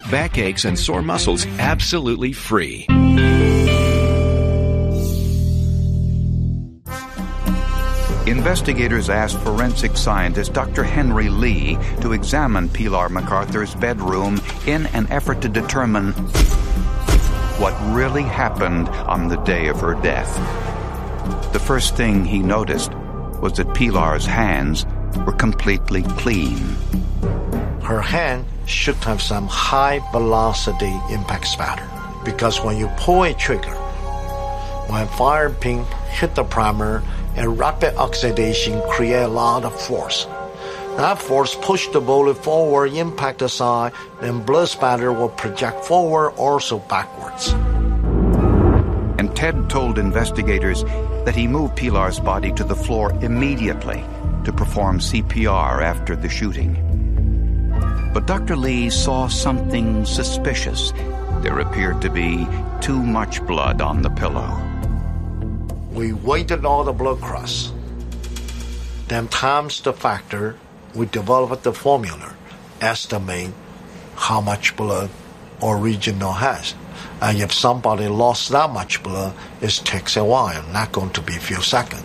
backaches, and sore muscles absolutely free. Investigators asked forensic scientist Dr. Henry Lee to examine Pilar MacArthur's bedroom in an effort to determine what really happened on the day of her death. The first thing he noticed was that Pilar's hands were completely clean. Her hand should have some high-velocity impact spatter, because when you pull a trigger, when fire pin hit the primer, a rapid oxidation creates a lot of force. That force pushed the bullet forward, impact the side, then blood spatter will project forward, also backwards. And Ted told investigators that he moved Pilar's body to the floor immediately to perform CPR after the shooting. But Dr. Lee saw something suspicious. There appeared to be too much blood on the pillow. We weighted all the blood cross. Then times the factor, we developed the formula, estimate how much blood original has. And if somebody lost that much blood, it takes a while, not going to be a few seconds.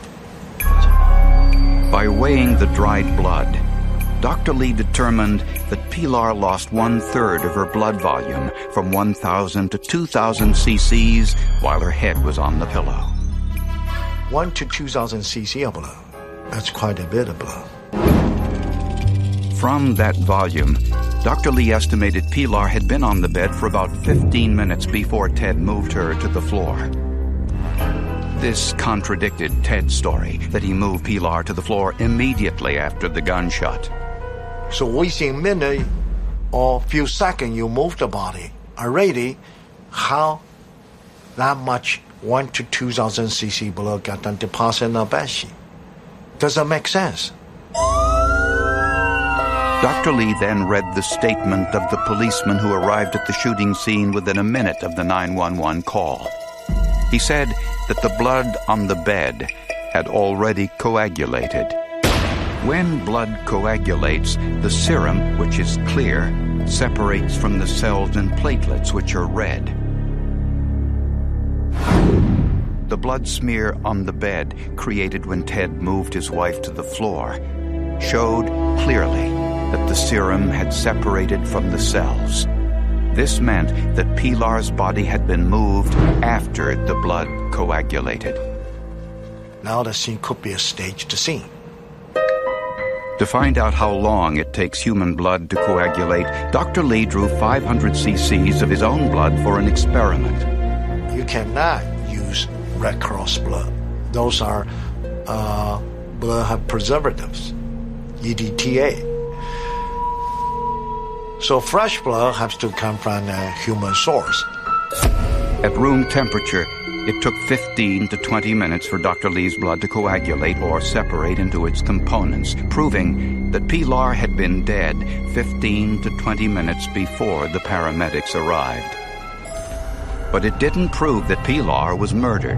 By weighing the dried blood, Dr. Lee determined that Pilar lost 1/3 of her blood volume, from 1,000 to 2,000 cc's, while her head was on the pillow. 1 to 2,000 cc of blood. That's quite a bit of blood. From that volume, Dr. Lee estimated Pilar had been on the bed for about 15 minutes before Ted moved her to the floor. This contradicted Ted's story that he moved Pilar to the floor immediately after the gunshot. So within a minute or few seconds you move the body. Already, how that much 1 to 2,000 cc blood got deposited in the bed sheet? Doesn't make sense. Dr. Lee then read the statement of the policeman who arrived at the shooting scene within a minute of the 911 call. He said that the blood on the bed had already coagulated. When blood coagulates, the serum, which is clear, separates from the cells and platelets, which are red. The blood smear on the bed, created when Ted moved his wife to the floor, showed clearly that the serum had separated from the cells. This meant that Pilar's body had been moved after the blood coagulated. Now the scene could be a staged scene. To find out how long it takes human blood to coagulate, Dr. Lee drew 500 cc's of his own blood for an experiment. You cannot use Red Cross blood. Those are blood have preservatives, EDTA. So fresh blood has to come from a human source. At room temperature, it took 15 to 20 minutes for Dr. Lee's blood to coagulate or separate into its components, proving that Pilar had been dead 15 to 20 minutes before the paramedics arrived. But it didn't prove that Pilar was murdered.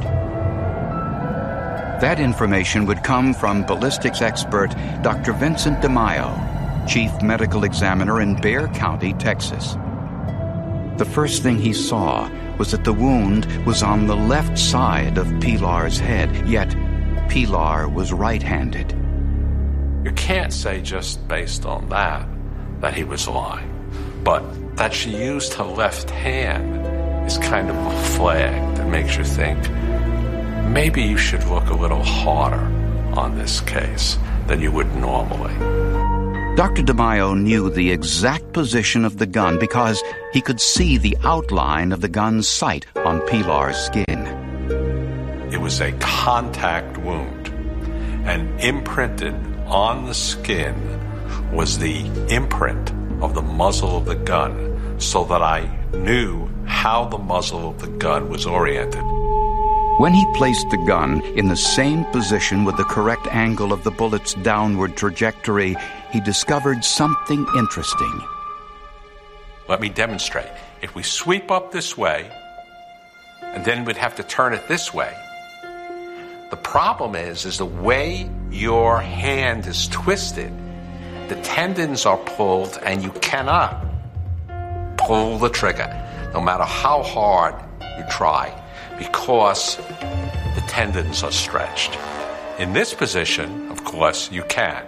That information would come from ballistics expert Dr. Vincent DeMaio, Chief Medical Examiner in Bexar County, Texas. The first thing he saw was that the wound was on the left side of Pilar's head, yet Pilar was right-handed. You can't say just based on that he was lying. But that she used her left hand is kind of a flag that makes you think maybe you should look a little harder on this case than you would normally. Dr. DeMaio knew the exact position of the gun because he could see the outline of the gun's sight on Pilar's skin. It was a contact wound, and imprinted on the skin was the imprint of the muzzle of the gun, so that I knew how the muzzle of the gun was oriented. When he placed the gun in the same position with the correct angle of the bullet's downward trajectory, he discovered something interesting. Let me demonstrate. If we sweep up this way, and then we'd have to turn it this way, the problem is the way your hand is twisted, the tendons are pulled and you cannot pull the trigger, no matter how hard you try, because the tendons are stretched. In this position, of course, you can.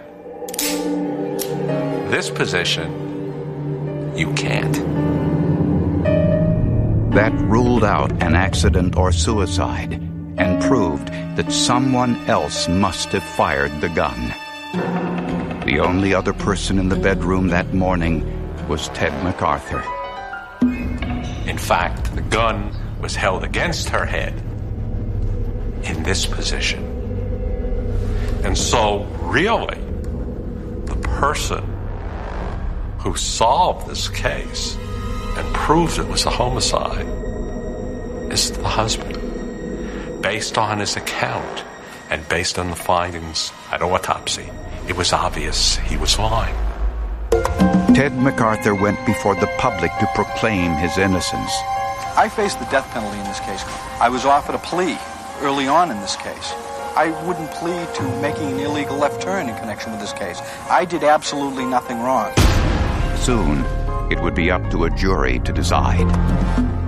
This position, you can't. That ruled out an accident or suicide and proved that someone else must have fired the gun. The only other person in the bedroom that morning was Ted MacArthur. In fact, the gun was held against her head in this position. And so, really, the person who solved this case and proved it was a homicide is the husband. Based on his account and based on the findings at autopsy, it was obvious he was lying. Ted MacArthur went before the public to proclaim his innocence. I faced the death penalty in this case. I was offered a plea early on in this case. I wouldn't plead to making an illegal left turn in connection with this case. I did absolutely nothing wrong. Soon, it would be up to a jury to decide.